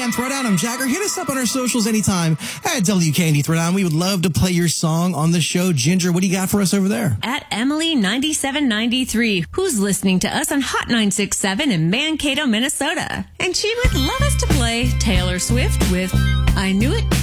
WKN Throwdown. I'm Jagger. Hit us up on our socials anytime at WKND Throwdown. We would love to play your song on the show. Ginger, what do you got for us over there? At Emily9793, who's listening to us on Hot 967 in Mankato, Minnesota. And she would love us to play Taylor Swift with I Knew It